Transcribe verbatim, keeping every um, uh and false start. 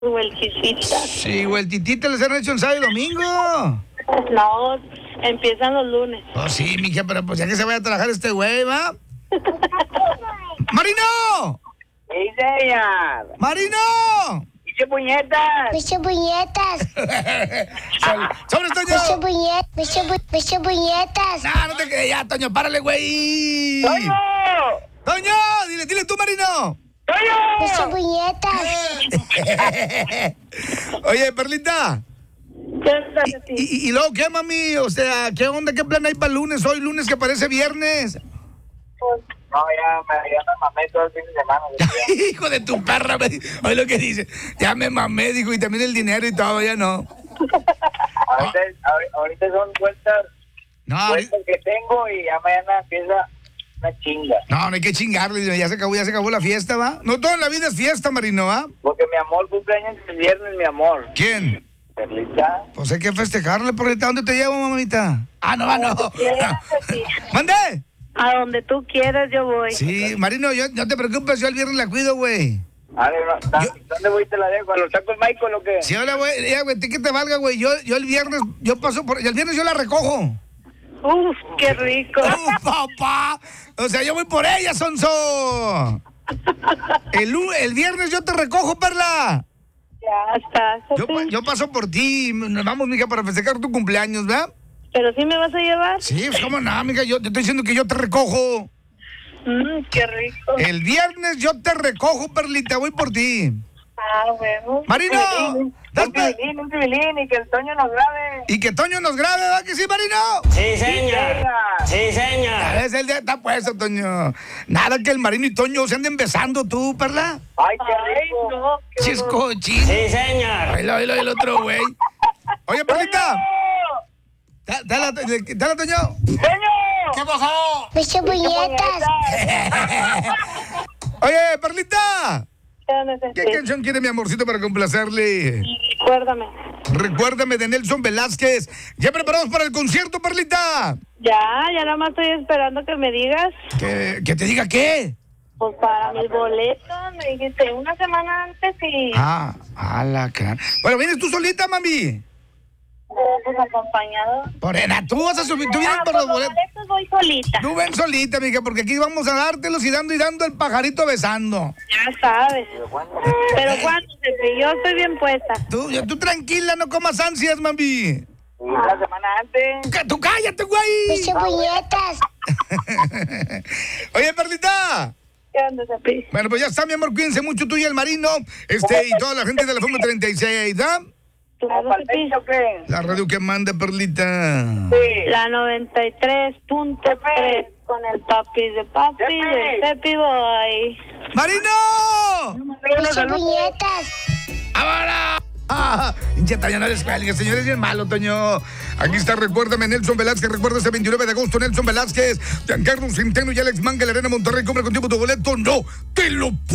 Vuelticitas. Sí, vueltititas les han hecho en sábado y domingo. No, empiezan los lunes. Oh, sí, mija, pero pues ya que se vaya a trabajar este güey, ¿va? ¡Marino! Sí, señor. ¡Marino! ¡Dice puñetas! Mucho puñetas. ¡Sobre, Mucho Toño! puñetas. Mucho, pu- mucho puñetas. No, no te creas, ya, Toño, párale, güey. ¡Toño! ¡Toño! Dile, dile tú, Marino. Mucho ¡Toño! puñetas. Oye, Perlita. ¿Qué onda, ¿Y, Ceci? y, y luego qué, mami? O sea, ¿qué onda? ¿Qué plan hay para el lunes? Hoy lunes que parece viernes. No, ya me, ya me mamé todo el fin de semana. decía. Hijo de tu perra, me- oye lo que dice. Ya me mamé, dijo, y también el dinero y todo, ya no. Ahorita, ahori- ahorita son cuentas, No, ahori- cuentas que tengo y ya mañana empieza una chinga. no, no hay que chingarle, ya se acabó, ya se acabó la fiesta, ¿va? No todo en la vida es fiesta, Marino, ¿va? Porque mi amor cumpleaños el viernes, mi amor. ¿Quién? Perlita. Pues hay que festejarle, Perlita. ¿Dónde te llevo, mamita? Ah, no, ah, no. quieras, Ceci. ¿Mande? A donde tú quieras yo voy. Sí, Marino, yo, no te preocupes, yo el viernes la cuido, güey. A ver, no, ¿dó- ¿dónde voy y te la dejo? ¿A los tacos Michael o qué? Sí, hola, güey, ya, güey, ¿a ti que te valga, güey? Yo, yo el viernes, yo paso por, y el viernes yo la recojo. Uf, qué rico. ¡Oh, papá! O sea, yo voy por ella, Sonso. El, lu- el viernes yo te recojo, Perla. Ya está, Yo, Ceci. pa- yo paso por ti. Nos vamos, mija, para festejar tu cumpleaños, ¿verdad? ¿Pero sí me vas a llevar? Sí, pues cómo no, mija. Yo te estoy diciendo que yo te recojo. Mmm, qué rico. El viernes yo te recojo, Perlita. Voy por ti. Ah, bueno. Marino, Un date- civilín, un civilín y que el Toño nos grabe. Y que Toño nos grabe, ¿verdad que sí, Marino? Sí, señor. Sí, señor. Es el día está puesto, Toño. Nada que el Marino y Toño se anden besando, tú, Perla. Ay, qué Ay, rico. no. qué horror. Chiscochín. Sí, señor. Oílo, oílo, el otro, güey. Oye, Perlita. Da- Dale, dale, dale, Toño. ¡Toño! ¿Qué pasó? Mucho puñetas. Oye, Perlita. ¿Qué onda, Ceci? ¿Qué canción quiere mi amorcito para complacerle? Recuérdame. Recuérdame de Nelson Velázquez. ¿Ya preparados para el concierto, Perlita? Ya, ya nada más estoy esperando que me digas. ¿Que, que te diga qué? Pues para mis boletos, me dijiste una semana antes y Ah, a la cara. Bueno, ¿vienes tú solita, mami? pues acompañado. Morena, tú vas a subir, tú vienes Ah, por por los los boletos. boletos voy solita. Tú ven solita, mija, porque aquí vamos a dártelos y dando y dando el pajarito besando. Ya sabes. Pero cuando yo estoy bien puesta. Tú, ya- tú tranquila, no comas ansias, mami. Una semana antes. Ca- Tú cállate, güey. Mucho puñetas. Oye, Perlita. ¿Qué onda, Cepi? Bueno, pues ya está, mi amor, cuídense mucho tú y el Marino, este, y toda la gente de la Fórmula treinta y seis, ¿ah? Claro, ¿Para el Cepi. pecho o qué? La radio que manda, Perlita. Sí. La noventa y tres punto tres con el papi de papi Cepi. del Cepi Boy. ¡Marino! Mucho puñetas. ¡Ahora! ¡Ah! Hincha, Toño, no les cuelgues, señor, es bien malo, Toño. Aquí está, recuérdame, Nelson Velázquez. Recuerda este veintinueve de agosto, Nelson Velázquez, Giancarlo Centeno y Alex Manga, la Arena Monterrey. Compra con tiempo tu boleto. ¡No te lo